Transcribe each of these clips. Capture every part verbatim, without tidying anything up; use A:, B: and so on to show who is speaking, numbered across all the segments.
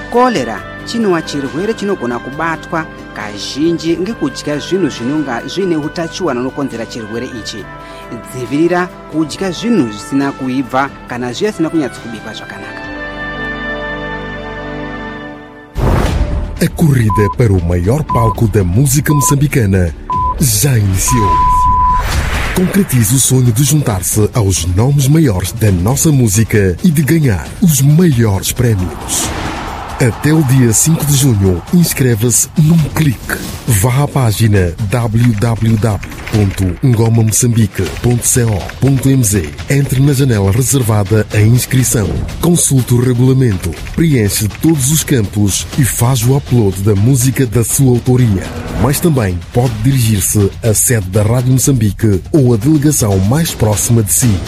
A: Kolera chinowa chirwere chinogona kubatwa kazhinji ngekudya zvinhu zvinonga zvine utachiwana unokonzera chirwere ichi. Dzivirira kudya zvinhu zvisina kuibva kana zviya zvisina kunyatsokubikwa zvakanaka.
B: A corrida para o maior palco da música moçambicana já iniciou. Concretize o sonho de juntar-se aos nomes maiores da nossa música e de ganhar os maiores prémios. Até o dia cinco de junho, inscreva-se num clique. Vá à página w w w ponto ngoma moçambique ponto co ponto m z. Entre na janela reservada à inscrição. Consulte o regulamento, preenche todos os campos e faz o upload da música da sua autoria. Mas também pode dirigir-se à sede da Rádio Moçambique ou à delegação mais próxima de si.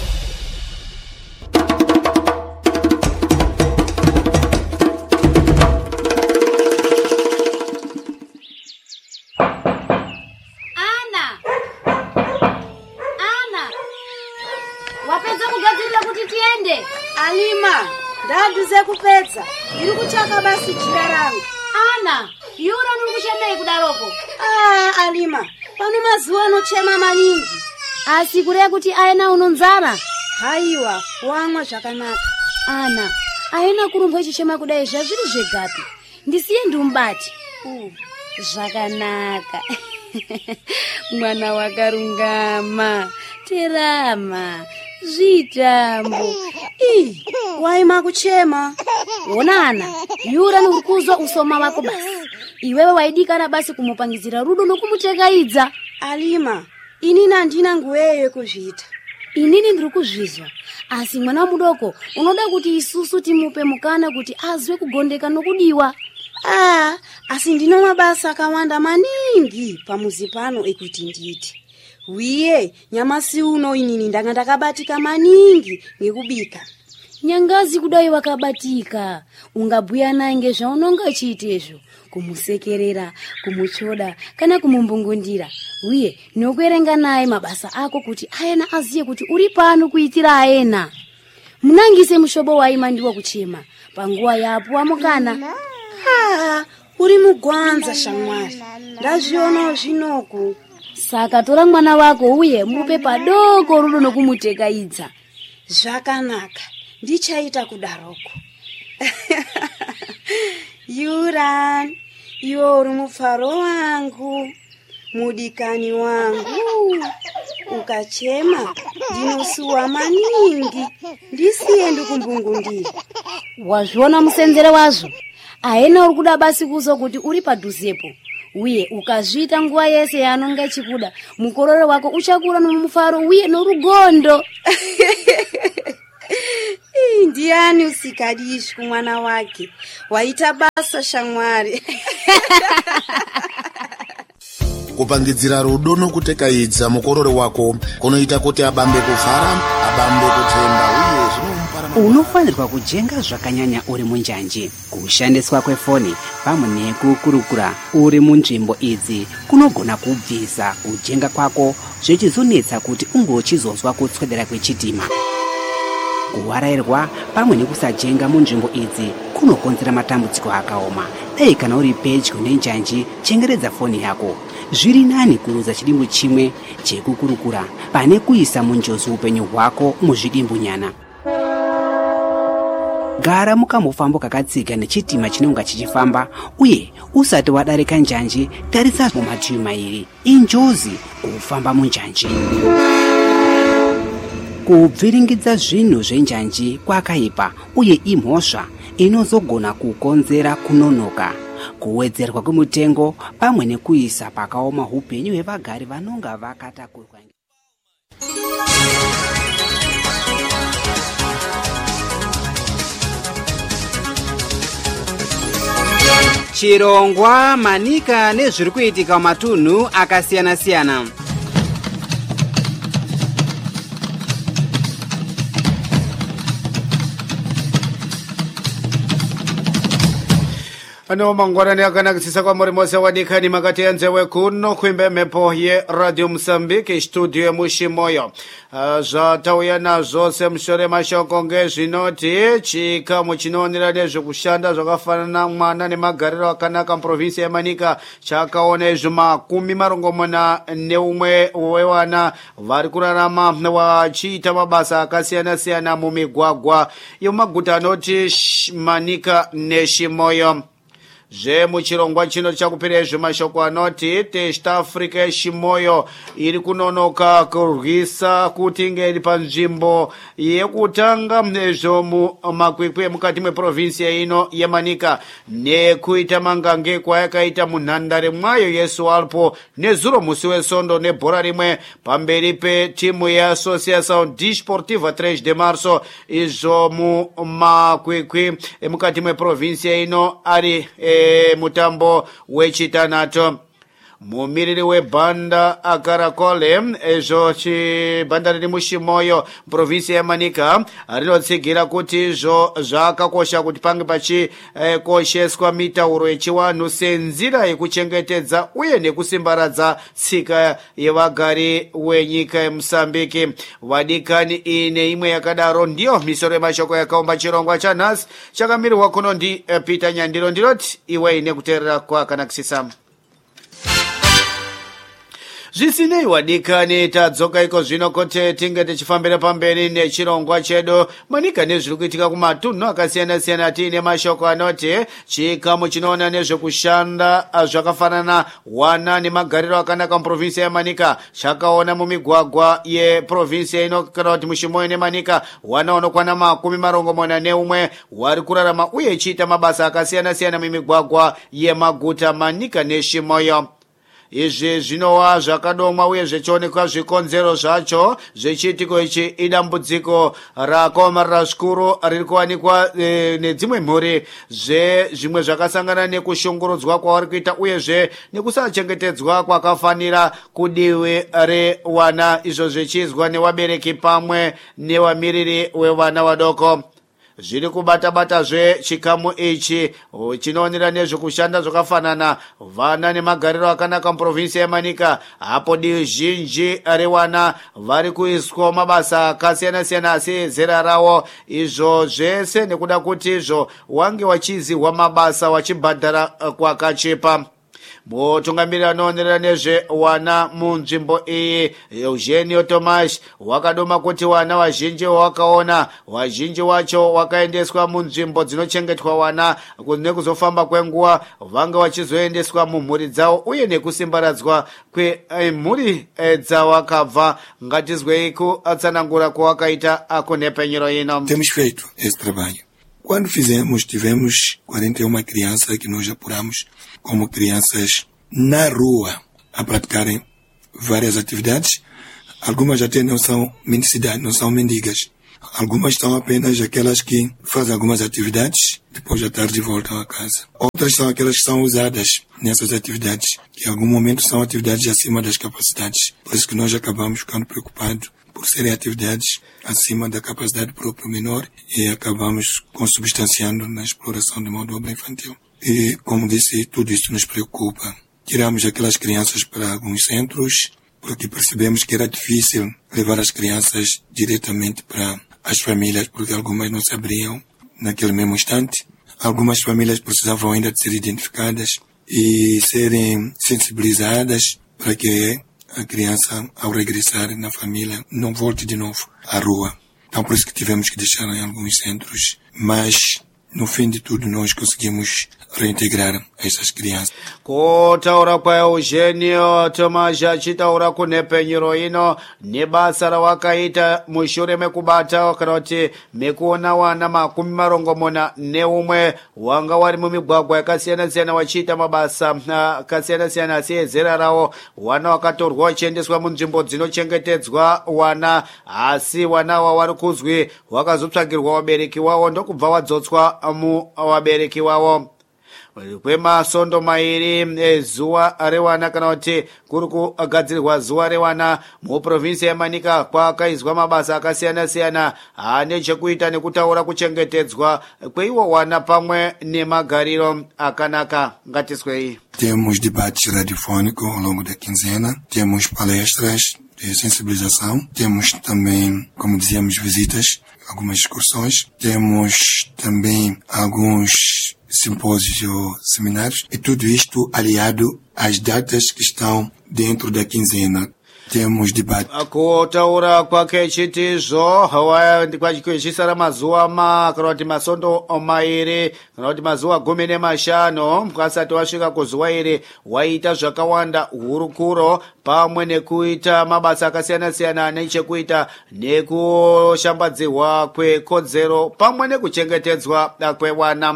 C: Ndaduze kupedza iri kuchaka basi jira rangu.
D: Ana, yura nurikuchemei kudaroko?
C: Ah, Alima, pano mazuva anochema maningi.
D: Asi kure kuti aina unonzara?
C: Haiwa, wamwa zvakanaka.
D: Ana, aina kurumba chichema kudai zvazviri zvegapi? Ndisiye ndiumbati.
C: Uh,
D: zvakanaka. Mwana wakarungama, terama, zvitambo.
C: Ii, waima kuchema.
D: Onana, yura nurikuzwa usoma wako basi. Iwewe waidikana basi kumupangizira rudo nokumuchekaidza.
C: Alima, inini handina nguweyo yekuzviita.
D: Inini ndiri kuzvizwa. Asi mwana mudoko, unoda kuti isusu timupe mukana kuti azwe kugondeka nokudiwa.
C: Ah, asi ndino mabasa akawanda maningi pamuzi pano ekuti nditi. Wiye, nyamasi uno inini ndanga ndakabatika maningi ngekubika.
D: Nyangazi kudai wakabatika. Ungabuya naye ngezvaunonga chiitezvo. Kumusekerera, kumuchoda, kana kumumbungundira. Wiye, nokuerenga naye mabasa ako kuti ayena aziye kuti uri pano kuitira ayena. Munangise mushobo waima ndiwo kuchema. Panguwa yapo wamukana.
C: Ah, uri mugwanza shamwari. Ndazviona zvinoku.
D: Saka tora mwana wako uye mupe padoko rudo nokumutekaidza.
C: Zvakanaka. Ndichaita kudaroko. Yuran, iwe uri mufaro wangu, mudikani wangu. Ukachema, ndinosuwa maningi. Ndisiye ndikumbungundira.
D: Wazviona musenzere wazvo? Aena uri kuda basi kuzo kuti uri padhuzepo. Uye ukazvita nguwa yese yanonga chikuda, mukororo wako uchakura nomufaro uye norugondo.
C: Ndiani usikadishi kumwana wake. Waita basa shamwari.
E: Kupangidzira rudo nokutekaidza mukororo wako kunoita kuti abambe kufara, abambe kutemba uye zvinomupa.
A: Unofanirwa kujenga zvakanyanya uri munjanji. Kushandiswa kwefoni pamwe nekukurukura uri munzvimbo idzi kunogona kubvisa kujenga kwako zvichizonetsa kuti ungochizozwa kutswedera kwechitima. Kuwarairwa pamwe nekusajenga munzvimbo idzi kunokonzera matambudziko akaoma. Dai kana uri pedyo nenjanji, chengeredza foni yako. Zviri nani kuruza chidimbu chimwe chekukurukura pane kuisa munjozi upenyu hwako muzvidimbu nyana. Gara mukamufambo kakatsika nechitima chinonga chichifamba uye usati wadarika njanji, tarisa mumativi mairi. Injozi kufamba munjanji. Kubviringidza zvinhu zvenjanji kwakaipa uye imhosva inozogona kukonzera kunonoka, kuwedzerwa kwemutengo pamwe nekuisa pakaoma upenyu hwevagari vanonga vakatakurwa. Chirongwa, manika nezviri kuitika mumatunhu akasiyana siyana.
F: ano mangwanani akanakisisa kwa muri mose wadikani makati ya nzewe kuno kuimbe mepo ye Radio Msambiki studio ya Mushimoyo. Uh, zvatauya nazvo semushure mashoko ngezvinoti chikamu chinoonera nezvekushanda zvakafanana mwana nemagariro akanaka muprovinsi yemanika chakaona izvo makumi marongomona neumwe wevana vari kurarama vachiita mabasa akasiyana siyana mumigwagwa yomaguta anoti Manika neShimoyo. Je muchirongwa chino chakupira zvemashoko anoti Testa Africa yeShimoyo iri kunonoka kurwisa kuti ngeri panzvimbo yekutanga nezvo mumakwikwi mukati mweprovinsi ino yemanika nekuita mangange kwayakaita munhandare mwayo Yesu Alpo nezuro musi wesondo nebhora rimwe pamberi petimu yeAssociação Desportiva três de março izvo mumakwikwi mukati mweprovinsi ino ari e, mutambo wechitanato. Mumiriri webhanda akarakole ezvo chibhanda riri muShimoyo provinsi yemanika rinotsigira kuti izvo zvakakosha kuti pange pachikosheswa mitauro yechivanhu senzira yekuchengetedza uye nekusimbaradza tsika yevagari wenyika yeMosambiki. Vadikani ine imwe yakadaro ndiyo misoro yemashoko yakaumba chirongwa chanhasi chakamirirwa kuno ndi Peter Nyandiro. Ndinoti iwe ine kuteerera kwakanakisisa. Zvisinei wadikani tadzoka iko zvino kuti tinge tichifambira pamberi nechirongwa chedu manika nezviri kuitika kumatunhu akasiyana siyana. Tiine mashoko anoti chikamu chinoona nezvekushanda zvakafanana wana nemagariro akanaka muprovinsi yemanika chakaona mumigwagwa yeprovinsi ino kana kuti muShimoyo nemanika wana unokwana makumi marongomona neumwe wari kurarama uye chiita mabasa akasiyana siyana mumigwagwa yemaguta Manika neShimoyo. Izvi zvinova zvakadomwa uye zvichionekwa zvikonzero zvacho zvechiitiko ichi idambudziko rakaomarara zvikuru riri kuwanikwa e, nedzimwe mhuri zvezvimwe zvakasangana nekushungurudzwa kwavari kuita uyezve nekusachengetedzwa kwakafanira kudivi rewana izvo zvichizwa nevabereki pamwe nevamiriri wevana vadoko. Zviri kubata-bata zve chikamu ichi chinoonera nezvekushanda zvakafanana vana nemagariro akanaka muprovinsi yemanika apo divi zhinji rewana vari kuiswa mabasa akasiyana siyana asi zera rawo izvo zvese nekuda kuti izvo wange wachizihwa mabasa wachibhadhara kwakachipa. Mutungamiriri anoonera nezve wana munzvimbo iyi Eugenio Tomas wakadoma kuti wana vazhinji wakaona vazhinji wacho wakaendeswa munzvimbo dzinochengetwa wana nekuzofamba kwenguva vanga vachizoendeswa mumhuri dzavo uye nekusimbaradzwa kwemhuri dzavakabva. Ngatizwei kuatsanangura kwawakaita akunepenyero ino.
G: Temos feito esse trabalho. Quando fizemos, tivemos quarenta e uma crianças que nós apuramos como crianças na rua a praticarem várias atividades. Algumas até não são mendicidade, não são mendigas. Algumas são apenas aquelas que fazem algumas atividades, depois da tarde voltam a casa. Outras são aquelas que são usadas nessas atividades, que em algum momento são atividades acima das capacidades. Por isso que nós acabamos ficando preocupados por serem atividades acima da capacidade do próprio menor e acabamos consubstanciando na exploração de mão de obra infantil. E, como disse, tudo isso nos preocupa. Tiramos aquelas crianças para alguns centros, porque percebemos que era difícil levar as crianças diretamente para as famílias, porque algumas não se abriam naquele mesmo instante. Algumas famílias precisavam ainda de ser identificadas e serem sensibilizadas para que a criança, ao regressar na família, não volte de novo à rua. Então, por isso que tivemos que deixar em alguns centros, mas no fim de tudo nós conseguimos reintegrar essas crianças.
F: Kutaura kwa Eugenio Tomas achitaura kunepenyero ino nebasa rawakaita mushure mekubata kana kuti mekuona wana makumi marongomona neumwe wanga wari mumigwagwa yakasiyana siyana wachiita mabasa akasiyana siyana asiyezera rawo wana wakatorwa wachiendeswa munzvimbo dzinochengetedzwa wana asi wana wari kuzwi wakazotsvagirwa wabereki wavo ndokubva wadzotswa mu wabereki wavo. kwemasondo mairi ezuwa rewana kana kuti kuri kugadzirirwa zuwa rewana muprovinsi yemanika kwakaizwa mabasa akasiyana-siyana ane chekuita nekutaura kuchengetedzwa kweiwo wana pamwe nemagariro akanaka. Ngatiswei.
G: Temos debates radiofónicos ao longo da quinzena, temos palestras de sensibilização, temos também, como dizíamos, visitas, algumas excursões, temos também alguns simpósios ou seminários, e tudo isto aliado às datas que estão dentro da quinzena. Temos debate.
F: Kutaura kwake chitizvo kwachisara mazuva ma kana kuti masondo mairi kana kuti mazuva gumi nemashanu kwasati wasvika kuzuva iri waita zvakawanda hurukuro pamwe nekuita mabasa akasiyana-siyana ane chekuita nekushambadzirwa kwekodzero pamwe nekuchengetedzwa kwewana.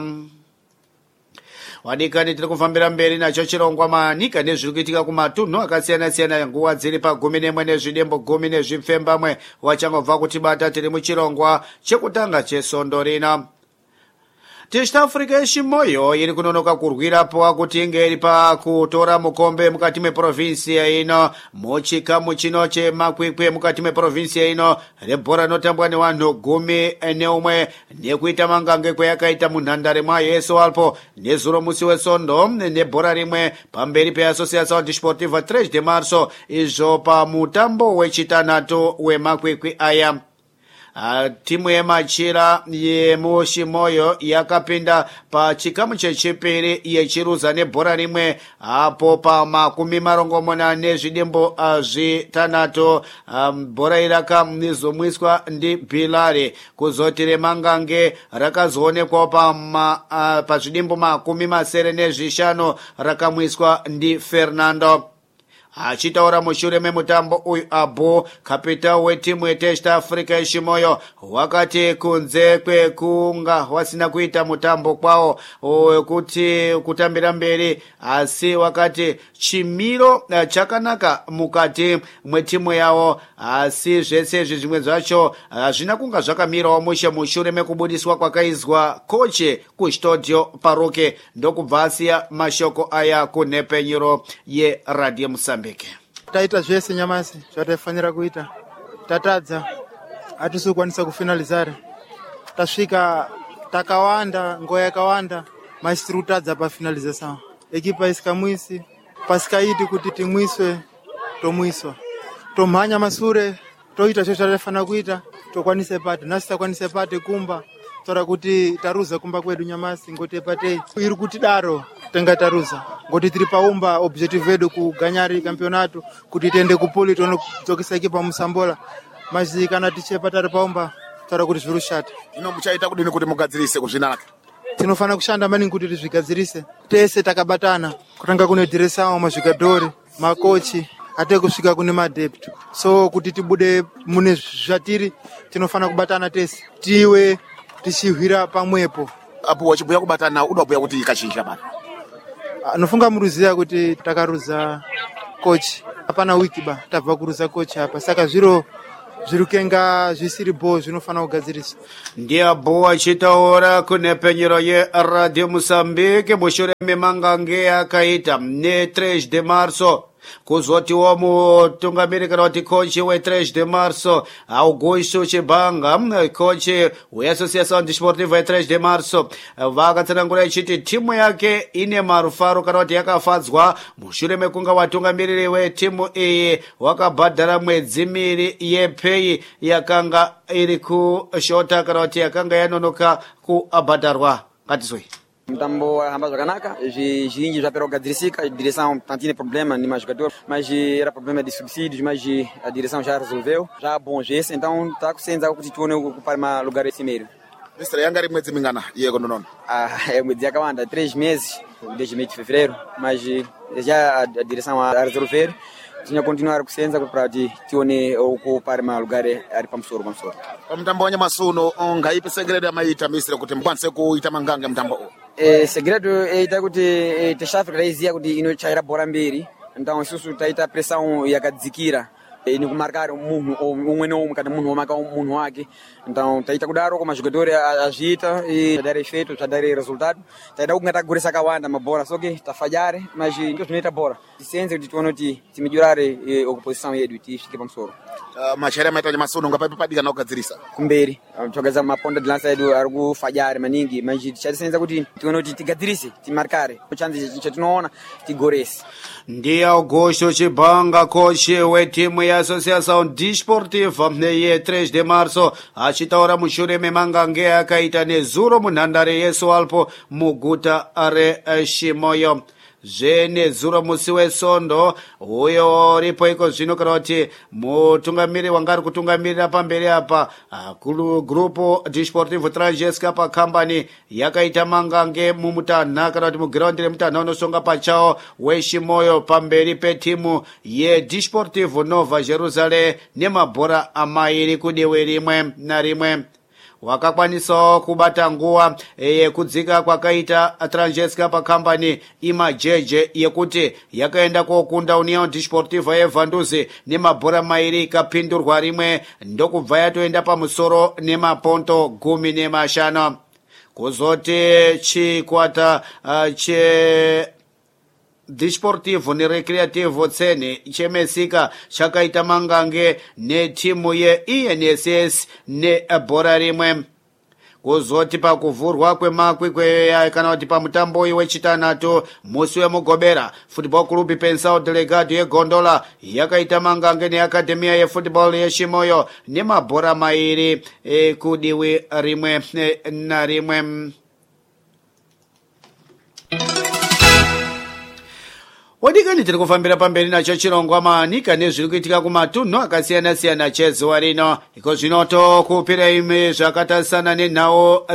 F: Wadikani tiri kufambira mberi nacho chirongwa manika nezviri kuitika kumatunhu akasiyana-siyana nguva dziri pagumi nemwe nezvidembo gumi nezvipfembamwe wachangobva kutibata tiri muchirongwa chekutanga chesondo rino. Test Africa yeshimoyo iri kunonoka kurwirapo kuti inge iri pakutora mukombe mukati meprovinsi ino muchikamu chino chemakwikwi mukati meprovinsi ino rebhora notambwa nevanhu gumi neumwe nekuita mangange kweyakaita munhandare mwayo eSoweto nezuro musi wesondo nebhora rimwe pamberi peAssociação Desportiva três de março izvo pamutambo wechitanhatu wemakwikwi aya. Uh, timu yemachira yemushimoyo yakapinda pachikamu chechipiri yechiruza nebhora rimwe apo pamakumi marongomona nezvidembo uh, zvitanhatu um, bhora iri rakamizomwiswa ndi Bilari kuzoti remangange rakazoonekwawo pama uh, pazvidembo makumi masere nezvishanu rakamwiswa ndi Fernando. Achitaura mushure memutambo uyu Abu kapitao wetimu yeTest Africa yeshimoyo wakati kunze kwekunga wasina kuita mutambo kwawo wekuti kutambira mberi asi wakati chimiro chakanaka mukati mwetimu yawo asi zvese izvi zvimwe zvacho hazvina kunga zvakamirawo mushe mushure mekubudiswa kwakaizwa koche kustudio Paroke ndokubva asiya mashoko aya kunhepenyuro yeRadio Mosambike.
H: Taita zvese nyamasi zvataifanira kuita, tatadza hatisi kukwanisa kufinalizara, tasvika takawanda nguva yakawanda masi tiri kutadza pafinalization. Ekipa isikamwisi pasikaiti kuti timwiswe tomwiswa, tomhanya masure toita zvo zvataifanira kuita tokwanise pati, nhasi takwanise pati kumba tora kuti taruza kumba kwedu nyamasi ngoti epatei iri kuti daro tenga taruza ngoti tiri paumba objective yedu kuganyari campeonato kuti tiende kupuli tonodzokesa ekipa musambola mazi kana tichepa tari paumba tora kuti zviri kushata.
E: Ino muchaita kudini kuti mugadzirise kuzvinaka?
H: Tinofana kushanda maningi kuti tizvigadzirise tese takabatana kutanga kune diresawo mazvikadhori makochi ate kusvika kune madepto, so kuti tibude mune zvatiri tinofana kubatana tese tiwe tichihwira pamwepo.
E: Apo wachibhuya kubatana unobhuya kuti ikachinja bana?
H: Anofunga muruziya kuti takaruza kochi hapana wiki ba tabva kuruza kochi hapa, saka zviro zvirukenga zvisiri bo zvinofana kugadziriswa.
F: Ndiye bo achitaura kunhepenyero yeRadio Mosambike mushure memangange yakaita ne três de março kuzotiwo mutungamiri kana kuti kochi we3 de março Augusto Chibanga kochi weAssociação Desportiva ye3 de março vakatsanangura ichiti timu yake ine marufaro kana kuti yakafadzwa mushure mekunga watungamiriri wetimu iyi wakabhadhara mwedzi miri yepei yakanga iri kushota kana kuti yakanga yanonoka kubhadharwa. Ngatiswe
I: Mutambo hamba zvakanaka, zvizhinji zvapera kugadzirisika, a direção tantine problema ni jogador, mas era problema de subsídios, mas a direção já resolveu, já bom jeito, então tá kusenza kuti tione ocupar uma lugar esse meio.
E: Mister yanga ri mwedzi mingana iye konono?
I: Ah, é mwedzi yakawanda, três meses desde mês de fevereiro, mas já a direção a resolver. Tinha continuar kusenza para tione ocupar uma lugar ari pamsoro pamsoro.
E: Mutambo wanyamasuno ngaipe segredo amaita Mister kuti mkwanise kuita mangange mutambo.
I: Eh, segredo eita kuti Test Africa raizia kuti inochaira bhora mberi, então isusu taita pressão yakadzikira e ni kumarcar munhu umwe nomwe cada munhu marcar um munhu wake. Então taita kudaro como jogador agita e dar efeito, já dar resultado. Taita kunga tagurisa kawanda mabora só que tá falhar, mas ndio tunaita bora. Licença de tuono ti ti melhorar a oposição yedu ti fique vamos soro.
E: Masharia meta de masuno ngapapi padiga na ukadzirisa.
I: Kumberi, jogaza maponda de lança edu argu falhar maningi, mas já licença kuti tuono ti tigadrisi, ti marcare. O chance de tunaona ti goresi.
F: Ndi Augusto Chibanga, coach we timu ya Associação Desportiva ye três de março achitaura mushure memangange akaita nezuro munhandare yesu alpo muguta are Shimoyo. Zvene zuro musi wesondo uyo ripo iko zvino kana kuti mutungamiri wangari kutungamirira pamberi apa akulu grupo Desportivo Tranjesca pa company yakaita mangange mumutanha kana kuti muground remutanha unosonga pachawo weShimoyo pamberi petimu ye Desportivo Nova Jerusalem nemabhora amairi kudiwe rimwe narimwe. Wakakwanisa kubata nguwa yekudzika kwakaita Tranjesca pa company imajeje yekuti yakaenda kokunda União Desportiva yeVanduzi nemabhora mairi ikapindurwa rimwe ndokubva yatoenda pamusoro nemaponto gumi nemashanu. Kuzoti chikwata uh, che Desportivo ne Recreativo Tsene chemesika chakaita mangange ne timu ye I N S S ne bhora rimwe. Kuzoti pakuvhurwa kwemakwi kwe kana kuti pamutambo wechitanhatu musi wemugobera Football Club Pensão Delegado yeGondola yakaita mangange neakademia yeFootball yeShimoyo nemabhora mairi ekudiwi rimwe narimwe. Wadikani tiri kufambira pamberi nacho chirongwa manika nezviri kuitika kumatunhu akasiyana siyana chezuva rino. Iko zvinoto kupira ime zvakatasana nenhau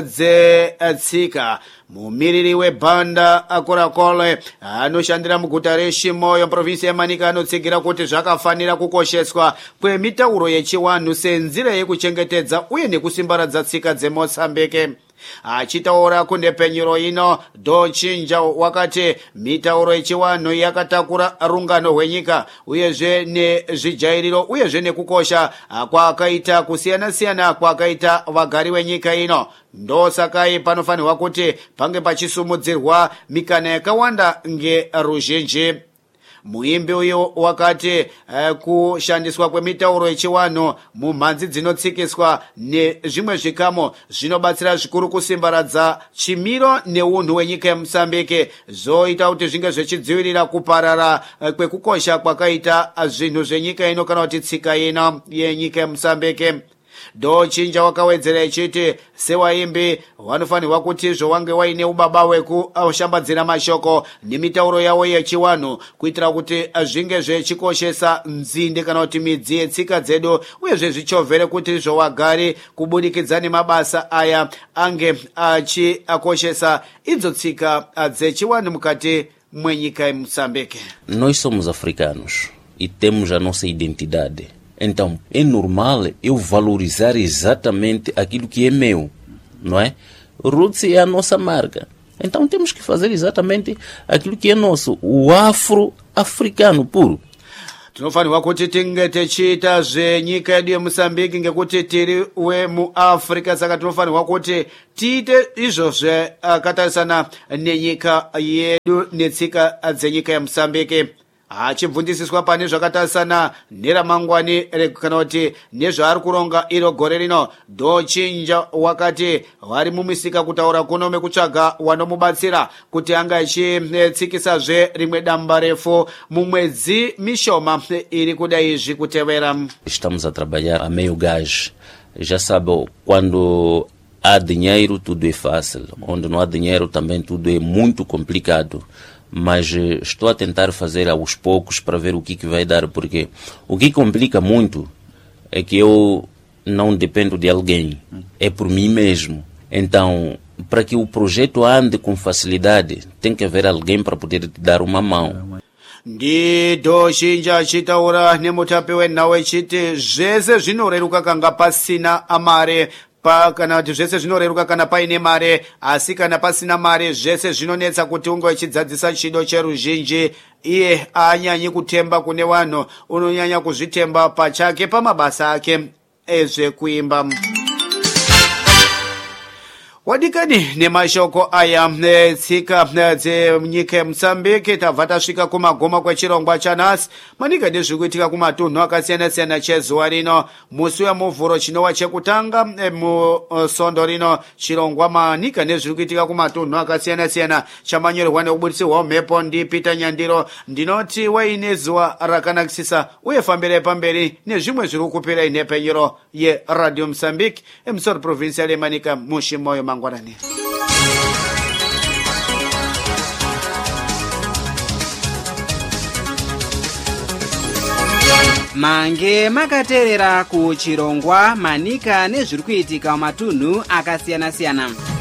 F: dzetsika. Mumiriri webhanda akorakole anoshandira muguta reShimoyo provinsi yeManika anotsigira kuti zvakafanira kukosheswa kwemitauro yechiwanhu senzira yekuchengetedza uye nekusimbaradza tsika dzeMozambique. Achitaura kundepenyuro ino dochinja wakati mitauro yechiwanhu yakatakura rungano hwenyika uyezve nezvijairiro uyezve nekukosha kwakaita kusiyana siyana kwakaita vagari venyika ino. Ndosakai panofanirwa kuti pange pachisumudzirwa mikana yakawanda ngeruzhinji. Muimbi uyu wakati uh, kushandiswa kwemitauro yechiwanhu mumhanzi dzinotsikiswa nezvimwe zvikamo zvinobatsira zvikuru kusimbaradza chimiro neunhu wenyika yeMozambique zoita kuti zvinge zvichidzivirira kuparara uh, kwekukosha kwakaita uh, zvinhu zvenyika ino kana kuti tsika ino yenyika yeMozambique. Dochinja wakawedzera echiti sewaimbi vanofanirwa kuti zvowange waine ubaba wekushambadzira mashoko nemitauro yavo yechiwanhu kuitira kuti zvinge zvechikoshesa nzinde kana kuti midzi yetsika dzedu uyezve zvichovhere kuti zvowagari kubudikidza nemabasa aya ange achiakoshesa idzo tsika dzechiwanhu mukati mwenyika yeMozambique.
J: Nós somos africanos e temos a nossa identidade. Então, é normal eu valorizar exatamente aquilo que é meu, não é? Roots é a nossa marca. Então, temos que fazer exatamente aquilo que é nosso, o afro-africano puro.
F: Tinofanirwa kuti tinge tichiita zvenyika yedu yeMozambique ngekuti tiri wemuAfrica, saka tinofanirwa kuti tiite izvo zvakatarisana nenyika yedu netsika dzenyika yeMozambique. Achibvundisiswa pane zvakatarisana neramangwani kana kuti nezvaari kuronga iro gore rino, dochinja wakati vari mumisika kutaura kuno mekutsvaga wanomubatsira kuti anga achitsikisazve rimwe damba refu mumwedzi mishoma iri kuda izvi kutevera.
J: Estamos a trabalhar a meio gás. Já sabe, quando há dinheiro tudo é fácil, onde não há dinheiro também tudo é muito complicado. Mas estou a tentar fazer aos poucos para ver o que, que vai dar, porque o que complica muito é que eu não dependo de alguém, é por mim mesmo. Então, para que o projeto ande com facilidade, tem que haver alguém para poder te dar uma mão.
F: Ndi dochinja achitaura nemutapi wenhau echiti zvese zvinoreruka kanga pasina mare pa kana kuti zvese zvinoreruka kana paine mare, asi kana pasina mare zvese zvinonetsa kuti unge uchidzadzisa chido cheruzhinji iye anyanyi kutemba kune wano unonyanya kuzvitemba pachake pamabasa ake ezvekuimba. Wadikani nemashoko aya tsika dzenyika yeMozambique tabva tasvika kumagoma kwechirongwa chanhasi. Manika nezvirikuitika kumatunhu akasiyana-siyana chezuva rino. Musi wemuvhuro chinova chekutanga musondo rino chirongwa manika nezvirikuitika kumatunhu akasiyana-siyana chamanyorerwa nekuburisirwa mhepo ndi Peter Nyandiro. Ndinoti waine zuva rakanakisisa uye fambire pamberi nezvimwe zviri kupirai nhepenyero yeRadio Mozambique emisoro provincial yemanika mushimoyo mangwanani.
A: Mange makaterera kuchirongwa manika nezvirikuitika matunhu akasiyana-siyana.